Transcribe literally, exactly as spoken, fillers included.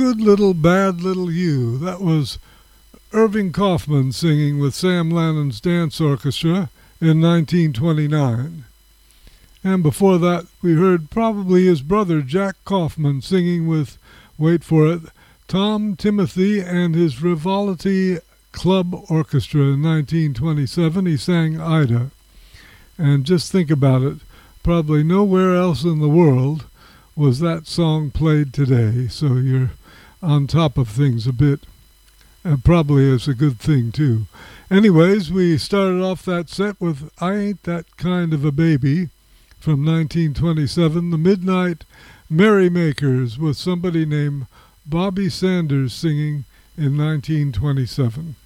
Good Little Bad Little You. That was Irving Kaufman singing with Sam Lannon's Dance Orchestra in nineteen twenty-nine. And before that, we heard probably his brother Jack Kaufman singing with, wait for it, Tom Timothy and his Frivolity Club Orchestra in nineteen twenty-seven. He sang Ida. And just think about it, probably nowhere else in the world was that song played today, so you're on top of things a bit. And probably is a good thing, too. Anyways, we started off that set with I Ain't That Kind of a Baby from nineteen twenty-seven, the Midnight Merrymakers with somebody named Bobby Sanders singing in nineteen twenty-seven.